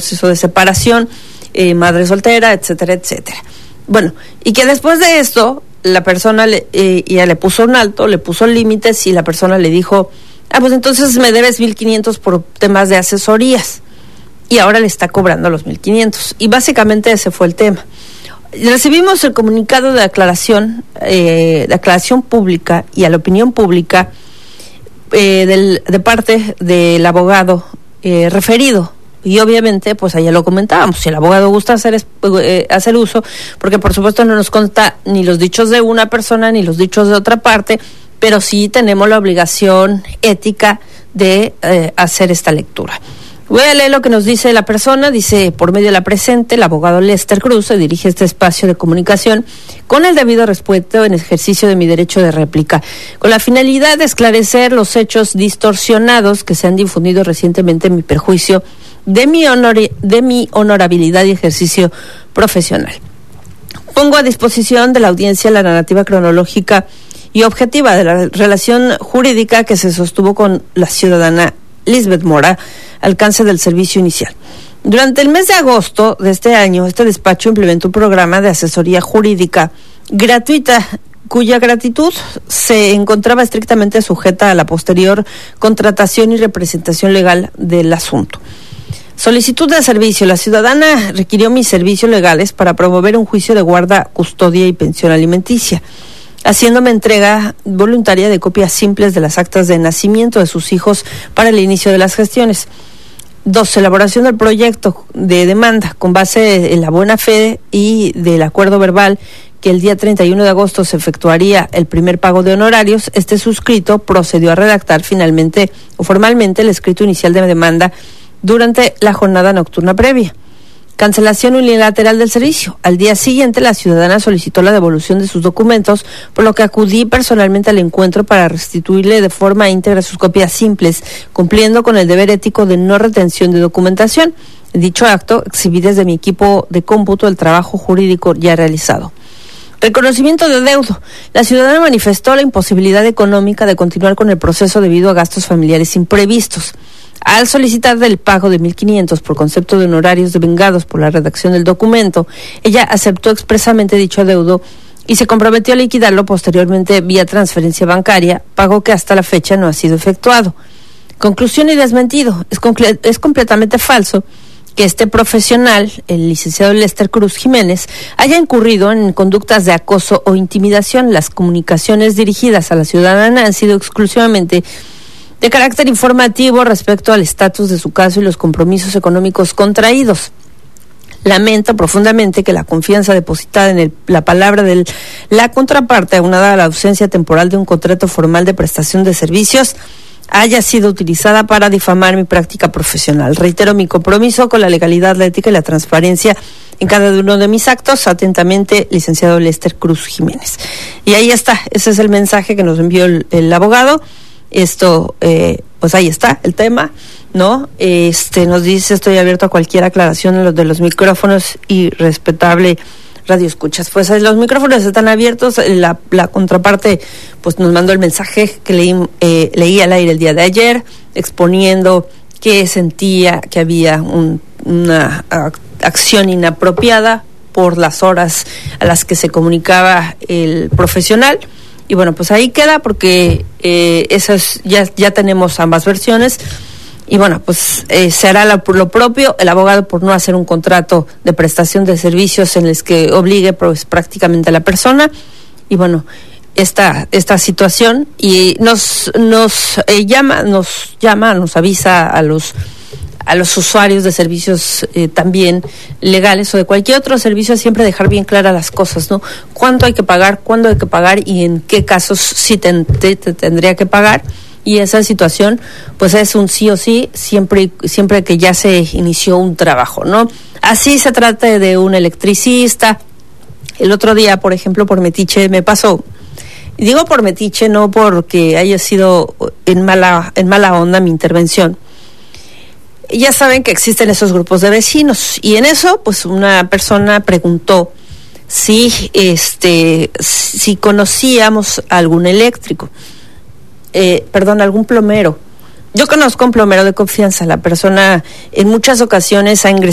proceso de separación, madre soltera, etcétera, etcétera. Bueno, y que después de esto, la persona ya le puso un alto, le puso límites y la persona le dijo, pues entonces me debes 1,500 por temas de asesorías. Y ahora le está cobrando los 1,500. Y básicamente ese fue el tema. Recibimos el comunicado de aclaración pública y a la opinión pública de parte del abogado referido. Y obviamente, pues allá lo comentábamos, si el abogado gusta hacer uso, porque por supuesto no nos consta ni los dichos de una persona ni los dichos de otra parte, pero sí tenemos la obligación ética de hacer esta lectura. Voy a leer lo que nos dice la persona. Dice, por medio de la presente, el abogado Lester Cruz se dirige a este espacio de comunicación con el debido respeto en ejercicio de mi derecho de réplica, con la finalidad de esclarecer los hechos distorsionados que se han difundido recientemente en mi perjuicio de mi honorabilidad y ejercicio profesional. Pongo a disposición de la audiencia la narrativa cronológica y objetiva de la relación jurídica que se sostuvo con la ciudadana Lisbeth Mora, alcance del servicio inicial. Durante el mes de agosto de este año, este despacho implementó un programa de asesoría jurídica gratuita, cuya gratitud se encontraba estrictamente sujeta a la posterior contratación y representación legal del asunto. Solicitud de servicio. La ciudadana requirió mis servicios legales para promover un juicio de guarda, custodia y pensión alimenticia, haciéndome entrega voluntaria de copias simples de las actas de nacimiento de sus hijos para el inicio de las gestiones. 2. Elaboración del proyecto de demanda con base en la buena fe y del acuerdo verbal que el día 31 de agosto se efectuaría el primer pago de honorarios. Este suscrito procedió a redactar finalmente o formalmente el escrito inicial de demanda durante la jornada nocturna previa. Cancelación unilateral del servicio. Al día siguiente, la ciudadana solicitó la devolución de sus documentos, por lo que acudí personalmente al encuentro para restituirle de forma íntegra sus copias simples, cumpliendo con el deber ético de no retención de documentación. En dicho acto, exhibí desde mi equipo de cómputo el trabajo jurídico ya realizado. Reconocimiento de adeudo. La ciudadana manifestó la imposibilidad económica de continuar con el proceso debido a gastos familiares imprevistos. Al solicitar el pago de 1,500 por concepto de honorarios devengados por la redacción del documento, ella aceptó expresamente dicho adeudo y se comprometió a liquidarlo posteriormente vía transferencia bancaria, pago que hasta la fecha no ha sido efectuado. Conclusión y desmentido. Es completamente falso que este profesional, el licenciado Lester Cruz Jiménez, haya incurrido en conductas de acoso o intimidación. Las comunicaciones dirigidas a la ciudadana han sido exclusivamente de carácter informativo respecto al estatus de su caso y los compromisos económicos contraídos. Lamento profundamente que la confianza depositada en la palabra de la contraparte, aunada a la ausencia temporal de un contrato formal de prestación de servicios, haya sido utilizada para difamar mi práctica profesional. Reitero mi compromiso con la legalidad, la ética y la transparencia en cada uno de mis actos. Atentamente, licenciado Lester Cruz Jiménez. Y ahí está, ese es el mensaje que nos envió el abogado. Esto, pues ahí está el tema, ¿no? Nos dice, estoy abierto a cualquier aclaración en los micrófonos y respetable radio escuchas. Pues los micrófonos están abiertos. La contraparte, pues nos mandó el mensaje que leí al aire el día de ayer, exponiendo que sentía que había una acción inapropiada por las horas a las que se comunicaba el profesional. Y bueno, pues ahí queda porque eso es, ya tenemos ambas versiones. Y bueno, pues se hará lo propio el abogado por no hacer un contrato de prestación de servicios en el que obligue pues prácticamente a la persona. Y bueno, esta situación y nos avisa a los usuarios de servicios también legales o de cualquier otro servicio, siempre dejar bien claras las cosas, ¿no? Cuánto hay que pagar, cuándo hay que pagar y en qué casos sí te tendría que pagar. Y esa situación, pues es un sí o sí, siempre que ya se inició un trabajo, ¿no? Así se trata de un electricista. El otro día, por ejemplo, por metiche me pasó. Digo por metiche, no porque haya sido en mala onda mi intervención. Ya saben que existen esos grupos de vecinos y en eso, pues una persona preguntó si conocíamos a algún eléctrico. Algún plomero. Yo conozco un plomero de confianza. La persona en muchas ocasiones ha ingresado